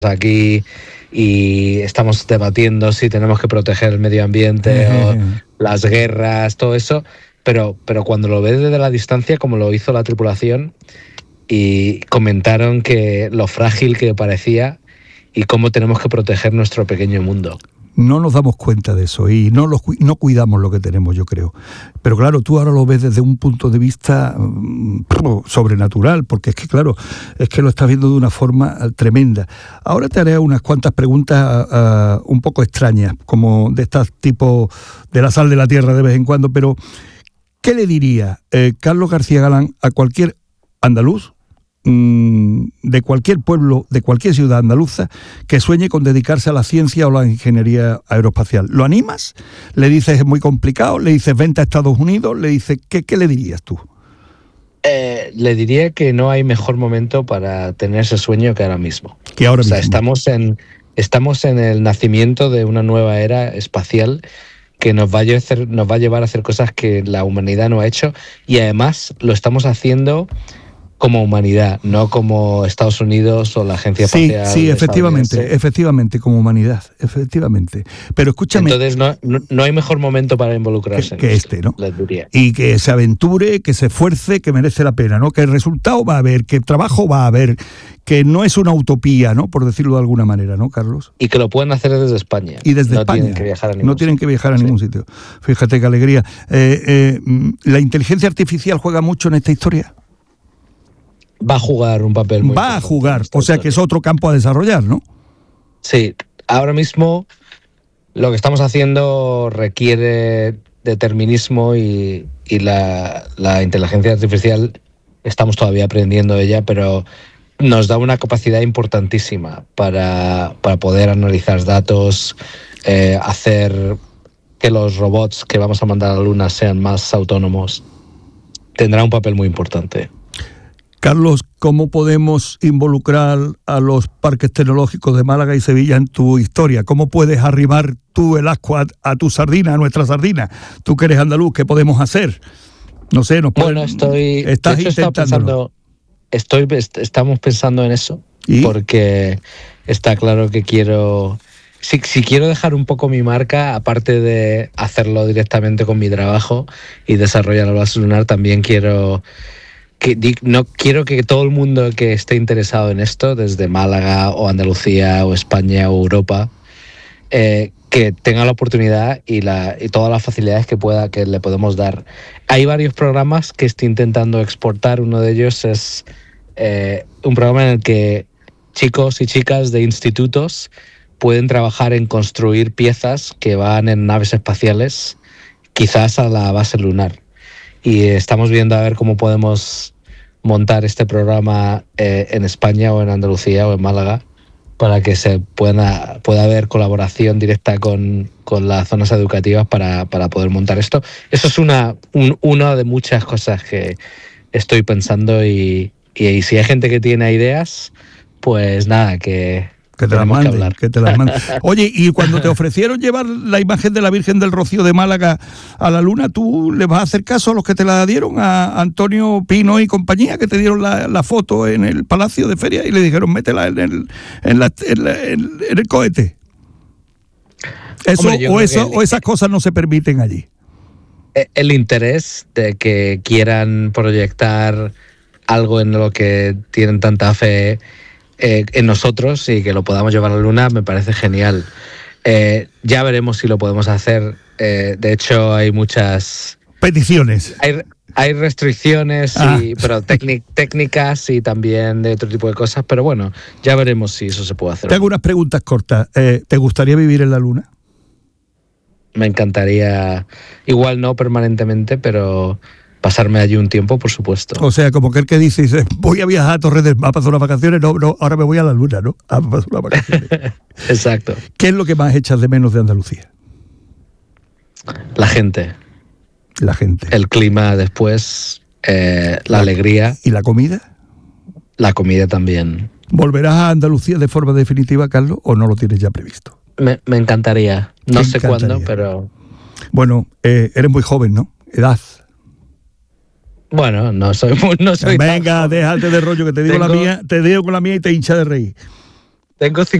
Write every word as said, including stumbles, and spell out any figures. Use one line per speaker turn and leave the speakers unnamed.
aquí y estamos debatiendo si tenemos que proteger el medio ambiente o las guerras, todo eso, pero, pero cuando lo ves desde la distancia, como lo hizo la tripulación, y comentaron que lo frágil que parecía y cómo tenemos que proteger nuestro pequeño mundo.
No nos damos cuenta de eso y no, lo, no cuidamos lo que tenemos, yo creo. Pero claro, tú ahora lo ves desde un punto de vista um, sobrenatural, porque es que, claro, es que lo estás viendo de una forma tremenda. Ahora te haré unas cuantas preguntas uh, un poco extrañas, como de estas tipo de la sal de la tierra de vez en cuando, pero ¿qué le diría eh, Carlos García Galán a cualquier andaluz, de cualquier pueblo, de cualquier ciudad andaluza que sueñe con dedicarse a la ciencia o la ingeniería aeroespacial? ¿Lo animas? ¿Le dices es muy complicado? ¿Le dices vente a Estados Unidos? ¿Le dices qué, qué le dirías tú?
Eh, le diría que no hay mejor momento para tener ese sueño que ahora mismo.
Que ahora
o sea,
mismo.
Estamos en, estamos en el nacimiento de una nueva era espacial que nos va a hacer, nos va a llevar a hacer cosas que la humanidad no ha hecho, y además lo estamos haciendo como humanidad, no como Estados Unidos o la Agencia Espacial.
Sí, sí, efectivamente, efectivamente, como humanidad, efectivamente. Pero escúchame.
Entonces no, no, no hay mejor momento para involucrarse.
Que, que este, ¿no?
Les diría.
Y que se aventure, que se esfuerce, que merece la pena, ¿no? Que el resultado va a haber, que el trabajo va a haber, que no es una utopía, ¿no? Por decirlo de alguna manera, ¿no, Carlos?
Y que lo pueden hacer desde España.
Y desde
no
España.
Tienen que viajar a ningún
no tienen que viajar a
sí.
ningún sitio. Fíjate qué alegría. Eh, eh, ¿La inteligencia artificial juega mucho en esta historia?
Va a jugar un papel muy
Va a jugar, o sea que es otro campo a desarrollar, ¿no?
Sí, ahora mismo lo que estamos haciendo requiere determinismo y, y la, la inteligencia artificial estamos todavía aprendiendo de ella, pero nos da una capacidad importantísima para, para poder analizar datos, eh, hacer que los robots que vamos a mandar a la Luna sean más autónomos. Tendrá un papel muy importante.
Carlos, ¿cómo podemos involucrar a los parques tecnológicos de Málaga y Sevilla en tu historia? ¿Cómo puedes arrimar tú el ascua a tu sardina, a nuestra sardina? Tú que eres andaluz, ¿qué podemos hacer? No sé, nos
Bueno, estoy...
Estás
de hecho, pensando, estoy, est- estamos pensando en eso,
¿Y?
Porque está claro que quiero... Si, si quiero dejar un poco mi marca, aparte de hacerlo directamente con mi trabajo y desarrollar la base lunar, también quiero... Que no quiero que todo el mundo que esté interesado en esto, desde Málaga o Andalucía o España o Europa, eh, que tenga la oportunidad y, la, y todas las facilidades que pueda que le podemos dar. Hay varios programas que estoy intentando exportar. Uno de ellos es eh, un programa en el que chicos y chicas de institutos pueden trabajar en construir piezas que van en naves espaciales, quizás a la base lunar. Y estamos viendo a ver cómo podemos montar este programa eh, en España o en Andalucía o en Málaga para que se pueda, pueda haber colaboración directa con, con las zonas educativas para, para poder montar esto. Eso es una, un, una de muchas cosas que estoy pensando y, y, y si hay gente que tiene ideas, pues nada, que...
Que te las manden, que te las manden. Oye, y cuando te ofrecieron llevar la imagen de la Virgen del Rocío de Málaga a la Luna, ¿tú le vas a hacer caso a los que te la dieron, a Antonio Pino y compañía, que te dieron la, la foto en el Palacio de Feria y le dijeron métela en el, en la, en la, en, en el cohete? Eso, Hombre, o, eso el, o esas cosas no se permiten allí.
El interés de que quieran proyectar algo en lo que tienen tanta fe Eh, en nosotros y que lo podamos llevar a la Luna me parece genial. Eh, ya veremos si lo podemos hacer. Eh, de hecho, hay muchas...
peticiones.
Hay, hay restricciones, ah. y, pero técnic, técnicas y también de otro tipo de cosas, pero bueno, ya veremos si eso se puede hacer.
Te hago unas preguntas cortas. Eh, ¿Te gustaría vivir en la Luna?
Me encantaría, igual no permanentemente, pero... pasarme allí un tiempo, por supuesto.
O sea, como aquel que dice, dice voy a viajar a Torres del Mar para hacer unas vacaciones, no, no, ahora me voy a la Luna, ¿no? A pasar unas vacaciones.
Exacto.
¿Qué es lo que más echas de menos de Andalucía?
La gente.
La gente.
El clima después, eh, la, la alegría.
¿Y la comida?
La comida también.
¿Volverás a Andalucía de forma definitiva, Carlos, o no lo tienes ya previsto?
Me, me encantaría. No me sé encantaría. cuándo, pero...
Bueno, eh, eres muy joven, ¿no? Edad.
Bueno, no soy muy, no soy
Venga, déjate de rollo que te digo Tengo... la mía, te digo con la mía y te hincha de reír.
Tengo